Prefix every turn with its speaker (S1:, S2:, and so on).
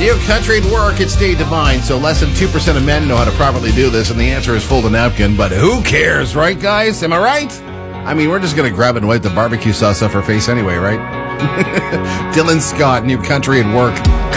S1: New country and work, it's Dave Devine. So less than 2% of men know how to properly do this, and the answer is fold a napkin. But who cares, right, guys? Am I right? I mean, we're just going to grab and wipe the barbecue sauce off our face anyway, right? Dylan Scott, New country and work.